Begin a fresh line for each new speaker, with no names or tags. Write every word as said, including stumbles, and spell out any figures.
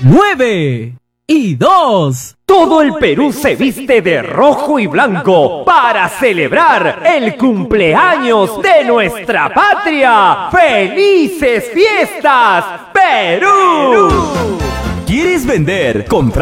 nueve y dos.
Todo el Perú se viste de rojo y blanco para celebrar el cumpleaños de nuestra patria. ¡Felices fiestas, Perú!
¿Quieres vender, comprar